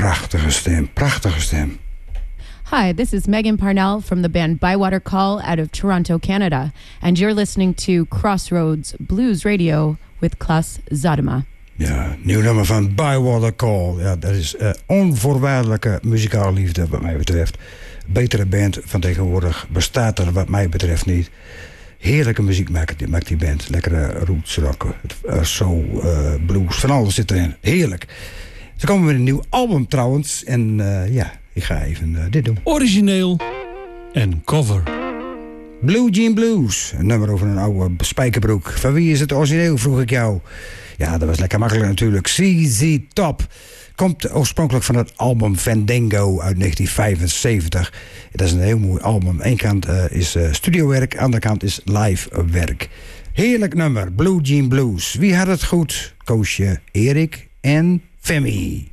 Prachtige stem, prachtige stem. Hi, this is Megan Parnell from the band Bywater Call out of Toronto, Canada. And you're listening to Crossroads Blues Radio with Klaas Zadema. Ja, nieuw nummer van Bywater Call. Ja, dat is onvoorwaardelijke muzikale liefde wat mij betreft. Betere band van tegenwoordig bestaat er wat mij betreft niet. Heerlijke muziek maakt die band. Lekkere roots, rock, soul, blues, van alles zit erin. Heerlijk. Ze komen met een nieuw album trouwens. En ik ga even dit doen. Origineel en cover. Blue Jean Blues. Een nummer over een oude spijkerbroek. Van wie is het origineel, vroeg ik jou. Ja, dat was lekker makkelijk natuurlijk. ZZ Top. Komt oorspronkelijk van het album Fandango uit 1975. Dat is een heel mooi album. Eén kant is studiowerk, andere kant is live werk. Heerlijk nummer, Blue Jean Blues. Wie had het goed? Koosje, Erik en Femi.